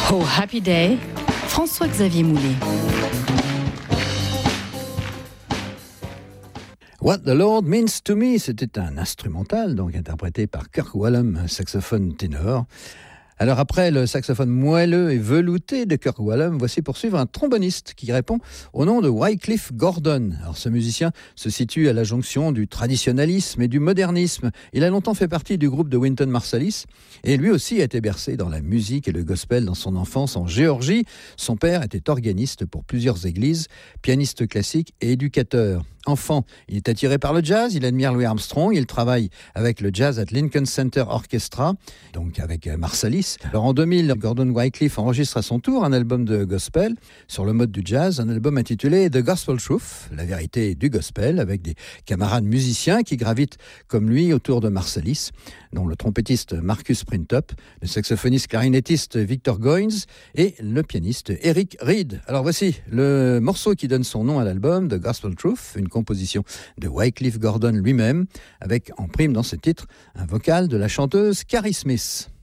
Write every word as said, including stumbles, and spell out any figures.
Oh Happy Day, François-Xavier Moulet. What the Lord Means to Me, c'était un instrumental, donc interprété par Kirk Whalum, un saxophone ténor. Alors après le saxophone moelleux et velouté de Kirk Whalum, voici poursuivre un tromboniste qui répond au nom de Wycliffe Gordon. Alors ce musicien se situe à la jonction du traditionnalisme et du modernisme. Il a longtemps fait partie du groupe de Wynton Marsalis et lui aussi a été bercé dans la musique et le gospel dans son enfance en Géorgie. Son père était organiste pour plusieurs églises, pianiste classique et éducateur. Enfant, il est attiré par le jazz, il admire Louis Armstrong, il travaille avec le Jazz at Lincoln Center Orchestra, donc avec Marsalis. Alors en deux mille, Gordon Wycliffe enregistre à son tour un album de gospel sur le mode du jazz, un album intitulé The Gospel Truth, la vérité du gospel, avec des camarades musiciens qui gravitent comme lui autour de Marsalis, dont le trompettiste Marcus Printup, le saxophoniste clarinettiste Victor Goins et le pianiste Eric Reed. Alors voici le morceau qui donne son nom à l'album, The Gospel Truth, une composition de Wycliffe Gordon lui-même, avec en prime dans ce titre un vocal de la chanteuse Carrie Smith.